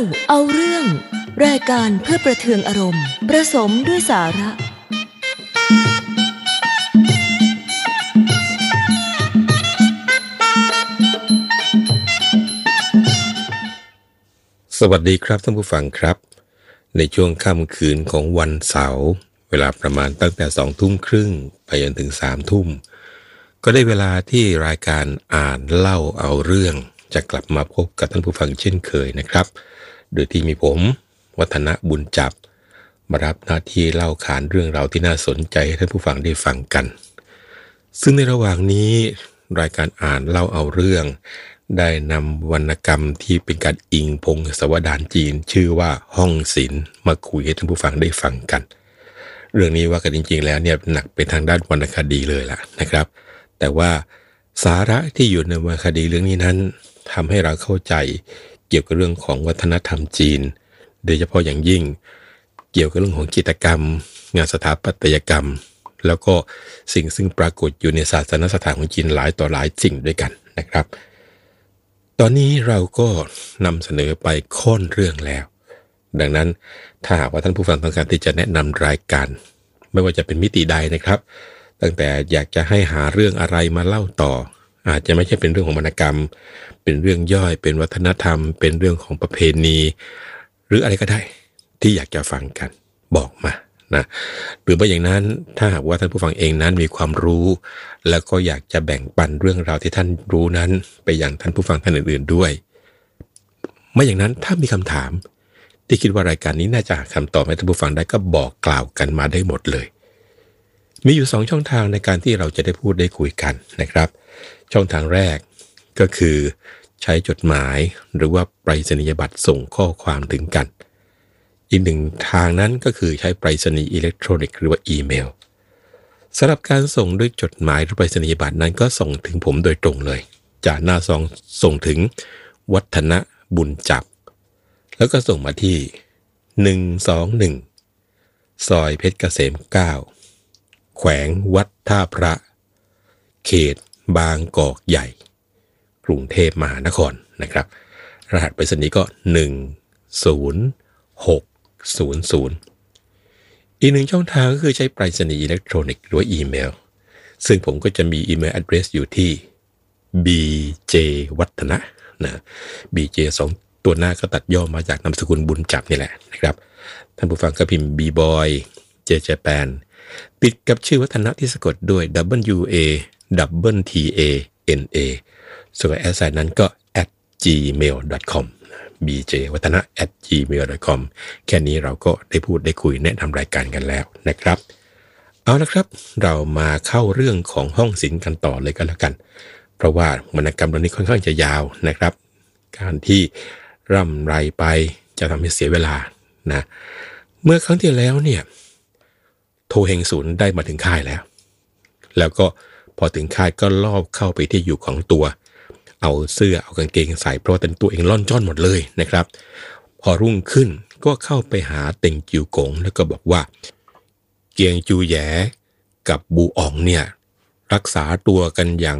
เอาเรื่องรายการเพื่อประเทืองอารมณ์ประสมด้วยสาระสวัสดีครับท่านผู้ฟังครับในช่วงค่ำคืนของวันเสาร์เวลาประมาณตั้งแต่20:30ไปจนถึง21:00ก็ได้เวลาที่รายการอ่านเล่าเอาเรื่องจะกลับมาพบกับท่านผู้ฟังเช่นเคยนะครับโดยที่มีผมวัฒนบุญจับมารับหน้าที่เล่าขานเรื่องราวที่น่าสนใจให้ท่านผู้ฟังได้ฟังกันซึ่งในระหว่างนี้รายการอ่านเล่าเอาเรื่องได้นำวรรณกรรมที่เป็นการอิงพงศาวดารจีนชื่อว่าห้องศิลป์มาคุยให้ท่านผู้ฟังได้ฟังกันเรื่องนี้ว่ากันจริงๆแล้วเนี่ยหนักเป็นทางด้านวรรณคดีเลยล่ะนะครับแต่ว่าสาระที่อยู่ในวรรณคดีเรื่องนี้นั้นทำให้เราเข้าใจเกี่ยวกับเรื่องของวัฒนธรรมจีนโดยเฉพาะอย่างยิ่งเกี่ยวกับเรื่องของจิตรกรรมงานสถาปัตยกรรมแล้วก็สิ่งซึ่งปรากฏอยู่ในศาสนสถานของจีนหลายต่อหลายสิ่งด้วยกันนะครับตอนนี้เราก็นำเสนอไปค่อนเรื่องแล้วดังนั้นถ้าหากว่าท่านผู้ฟังต้องการที่จะแนะนำรายการไม่ว่าจะเป็นมิติใดนะครับตั้งแต่อยากจะให้หาเรื่องอะไรมาเล่าต่ออาจจะไม่ใช่เป็นเรื่องของวรรณกรรมเป็นเรื่องย่อยเป็นวัฒนธรรมเป็นเรื่องของประเพณีหรืออะไรก็ได้ที่อยากจะฟังกันบอกมานะหรือไม่อย่างนั้นถ้าหากว่าท่านผู้ฟังเองนั้นมีความรู้แล้วก็อยากจะแบ่งปันเรื่องราวที่ท่านรู้นั้นไปยังท่านผู้ฟังท่านอื่นๆด้วยไม่อย่างนั้นถ้ามีคำถามที่คิดว่ารายการนี้น่าจะหาคำตอบให้ท่านผู้ฟังได้ก็บอกกล่าวกันมาได้หมดเลยมีอยู่2ช่องทางในการที่เราจะได้พูดได้คุยกันนะครับช่องทางแรกก็คือใช้จดหมายหรือว่าไปรษณียบัตรส่งข้อความถึงกันอีกหนึ่งทางนั้นก็คือใช้ไปรษณีย์อิเล็กทรอนิกส์หรือว่าอีเมลสำหรับการส่งด้วยจดหมายหรือไปรษณียบัตรนั้นก็ส่งถึงผมโดยตรงเลยจากหน้าซองส่งถึงวัฒนบุญจับแล้วก็ส่งมาที่121ซอยเพชรเกษม9แขวงวัดท่าพระเขตบางกอกใหญ่กรุงเทพมหานครนะครับรหัสไปรษณีย์ก็10600อีกหนึ่งช่องทางก็คือใช้ไปรษณีย์อิเล็กทรอนิกส์หรืออีเมลซึ่งผมก็จะมีอีเมล address อยู่ที่ bj วัฒนะนะ bj 2ตัวหน้าก็ตัดย่อมาจากนามสกุลบุญจับนี่แหละนะครับท่านผู้ฟังก็พิมพ์ bboy jjapan ติดกับชื่อวัฒนะที่สะกดด้วย WATANA ส่วนแอสไซน์นั้นก็ @gmail.com bj วัฒนะ @gmail.com แค่นี้เราก็ได้พูดได้คุยแนะนำรายการกันแล้วนะครับเอาละครับเรามาเข้าเรื่องของห้องศิลป์กันต่อเลยกันแล้วกันเพราะว่าวรรณกรรมเรื่องนี้ค่อนข้างจะยาวนะครับการที่ร่ำไรไปจะทำให้เสียเวลานะเมื่อครั้งที่แล้วเนี่ยโทเฮงศูนย์ได้มาถึงค่ายแล้วก็พอถึงค่ายก็ลอบเข้าไปที่อยู่ของตัวเอาเสื้อเอากางเกงใส่เพราะว่าตัวเองล่อนจ้อนหมดเลยนะครับพอรุ่งขึ้นก็เข้าไปหาเต็งจิวกงแล้วก็บอกว่าเกียงจูแหยกับบูอ๋องเนี่ยรักษาตัวกันอย่าง